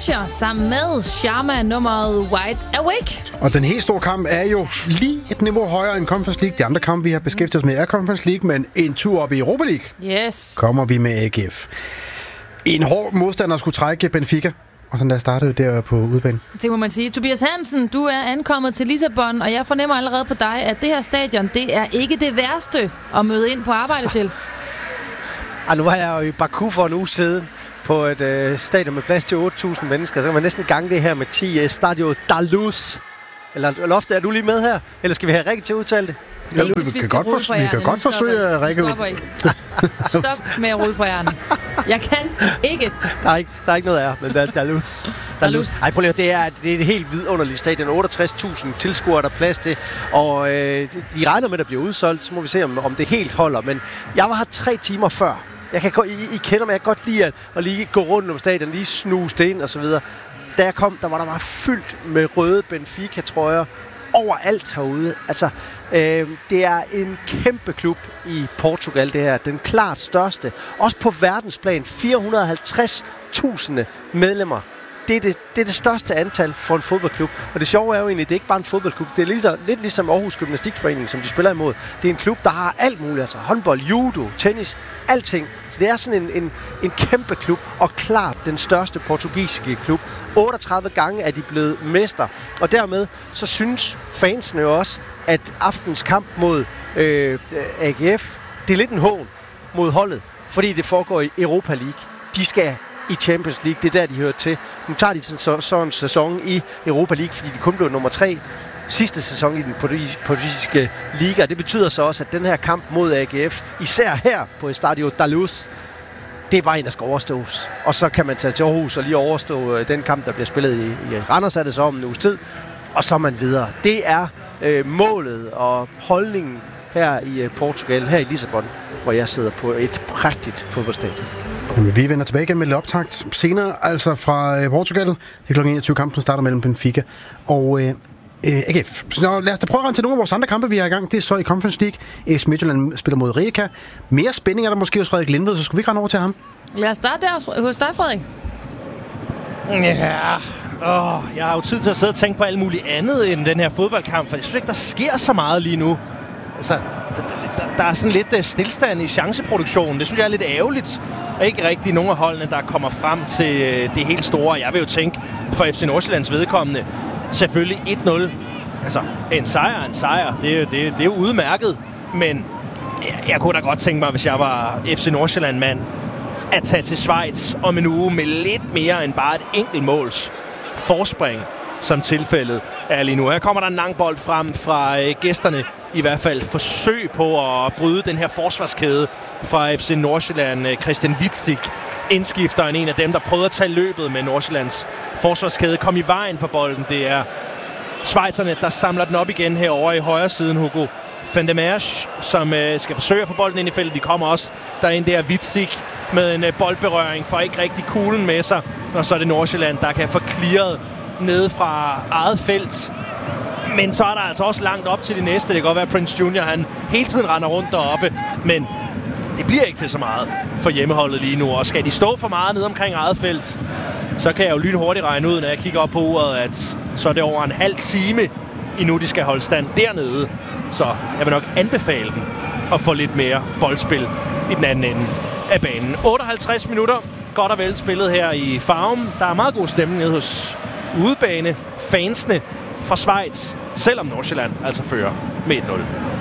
Pleasure sammen med Sharma nummeret Wide Awake. Og den helt store kamp er jo lige et niveau højere end Conference League. De andre kampe, vi har beskæftiget os med, er Conference League, men en tur op i Europa League. Yes. Kommer vi med AGF. En hård modstander skulle trække Benfica. Og sådan der startede der på udebane. Det må man sige. Tobias Hansen, du er ankommet til Lissabon, og jeg fornemmer allerede på dig, at det her stadion, det er ikke det værste at møde ind på arbejde til. Nu var jeg jo i Baku for en uge siden på et stadion med plads til 8.000 mennesker. Så kan man næsten gange det her med 10 Stadio Daluz. Eller Lofte, er du lige med her? Eller skal vi have Rikke til at udtale det? Ja, vi kan godt forsøge at række ud. Stop med at rulle på hjernen. Jeg kan ikke. Der er ikke noget af, men der er Daluz. Ej, prøv lige, det er et helt vidunderligt stadion. 68.000 tilskuere der er plads til. Og de regner med, at der bliver udsolgt. Så må vi se, om det helt holder. Men jeg var her 3 timer før. I kender mig, jeg kan godt lide at lige gå rundt om stadion, lige snuse det ind og så videre. Da jeg kom, der var der bare fyldt med røde Benfica-trøjer overalt herude. Altså, det er en kæmpe klub i Portugal, det her. Den klart største. Også på verdensplan. 450.000 medlemmer. Det er det største antal for en fodboldklub. Og det sjove er jo egentlig, det er ikke bare en fodboldklub. Det er lidt ligesom Aarhus Gymnastikforening, som de spiller imod. Det er en klub, der har alt muligt. Altså håndbold, judo, tennis, alting. Så det er sådan en kæmpe klub, og klart den største portugisiske klub. 38 gange er de blevet mester. Og dermed så synes fansene jo også, at aftens kamp mod AGF, det er lidt en hån mod holdet, fordi det foregår i Europa League. De skal i Champions League, det er der, de hører til. Nu tager de sådan en sæson i Europa League, fordi de kun blev nummer 3 sidste sæson i den portugisiske liga. Det betyder så også, at den her kamp mod AGF, især her på Estadio Daluz, det er bare en, der skal overstås. Og så kan man tage til Aarhus og lige overstå den kamp, der bliver spillet i Randers, er det så om en uges tid. Og så er man videre. Det er målet og holdningen her i Portugal, her i Lissabon, hvor jeg sidder på et prægtigt fodboldstadion. Vi vender tilbage igen med lidt optakt senere, altså fra Portugal. Det er kl. 21, kampen starter mellem Benfica og AGF. Så lad os da prøve at rende til nogle af vores andre kampe, vi har i gang. Det er så i Conference League. AS Midtjylland spiller mod Rijeka. Mere spænding er der måske hos Frederik Lindved, så skulle vi ikke rende over til ham. Lad os starte der hos dig, Frederik. Ja, jeg har jo tid til at sidde og tænke på alt muligt andet end den her fodboldkamp, for jeg synes ikke, der sker så meget lige nu. Altså, der er sådan lidt stillstand i chanceproduktionen. Det synes jeg er lidt ærgerligt. Og ikke rigtig nogen af holdene, der kommer frem til det helt store. Jeg vil jo tænke, for FC Nordsjællands vedkommende, selvfølgelig 1-0. Altså, en sejr. Det er jo udmærket. Men jeg kunne da godt tænke mig, hvis jeg var FC Nordsjælland-mand, at tage til Schweiz om en uge med lidt mere end bare et enkelt måls forspring, som tilfældet er lige nu. Her kommer der en lang bold frem fra gæsterne. I hvert fald forsøg på at bryde den her forsvarskæde fra FC Nordsjælland. Christian Witzig, indskifteren, en af dem, der prøvede at tage løbet med Nordsjællands forsvarskæde, kom i vejen for bolden. Det er schweizerne, der samler den op igen herovre i højre siden, Hugo van der Merch, som skal forsøge at få bolden ind i feltet. De kommer også derind der Witzig med en boldberøring, for ikke rigtig kuglen med sig. Og så er det Nordsjælland, der kan få clearet nede fra eget felt. Men så er der altså også langt op til det næste. Det kan godt være, at Prince Junior, han hele tiden render rundt deroppe. Men det bliver ikke til så meget for hjemmeholdet lige nu. Og skal de stå for meget nede omkring eget felt, så kan jeg jo lynhurtigt regne ud, når jeg kigger op på uret, at så er det over en halv time endnu, de skal holde stand dernede. Så jeg vil nok anbefale dem at få lidt mere boldspil i den anden ende af banen. 58 minutter. Godt og vel spillet her i Farum. Der er meget god stemning nede hos udebane. Fansene fra Schweiz, selvom Nordsjælland altså fører med 1-0.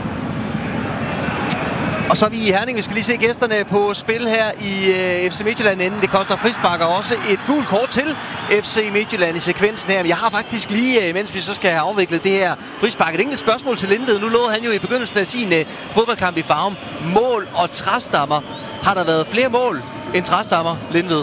Og så er vi i Herning. Vi skal lige se gæsterne på spil her i FC Midtjylland inden. Det koster frispark og også et gult kort til FC Midtjylland i sekvensen her. Men jeg har faktisk lige, mens vi så skal have afviklet det her frispark, et enkelt spørgsmål til Lindved. Nu lovede han jo i begyndelsen af sin fodboldkamp i Farum mål og træstammer. Har der været flere mål end træstammer, Lindved?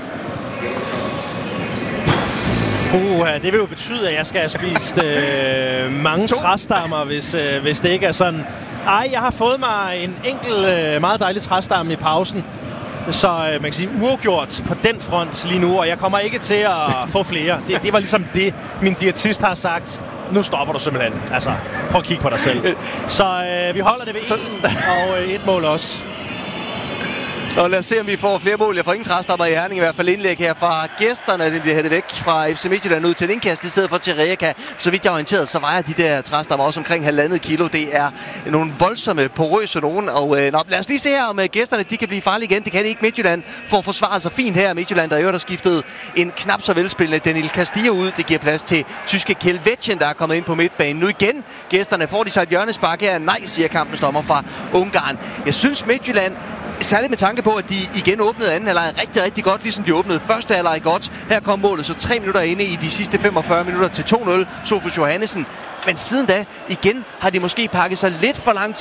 Det vil jo betyde, at jeg skal have spist mange træstammer, hvis det ikke er sådan. Ej, jeg har fået mig en enkelt meget dejlig træstamme i pausen. Så man kan sige uafgjort på den front lige nu, og jeg kommer ikke til at få flere. Det var ligesom det, min diætist har sagt. Nu stopper du simpelthen. Altså, prøv at kigge på dig selv. Så vi holder det ved 1 og et mål også. Og lad os se, om vi får flere mål. Jeg får ingen træstammer i Herning, i hvert fald indlæg her fra gæsterne. Det bliver hættet væk fra FC Midtjylland ud til en indkast i stedet for til Rijeka. Så vidt jeg er orienteret, så vejer de der træstammer også omkring 1,5 kilo. Det er nogle voldsomme, porøse nogen. Og lad os lige se her, om gæsterne de kan blive farlige igen. Det kan de ikke. Midtjylland får forsvaret sig fint her. Midtjylland, der i øvrigt har skiftet en knap så velspillende Daniel Castillo ud. Det giver plads til tyske Kelvetjen, der er kommet ind på midtbanen. Nu igen, gæsterne får de sig et hjørnespark her. Nej, siger kampens dommer fra Ungarn. Jeg synes Midtjylland, særligt med tanke på, at de igen åbnede anden halvleg rigtig, rigtig godt, ligesom de åbnede første halvleg godt. Her kom målet så 3 minutter inde i de sidste 45 minutter til 2-0. Sofus Johannesen. Men siden da, igen, har de måske pakket sig lidt for langt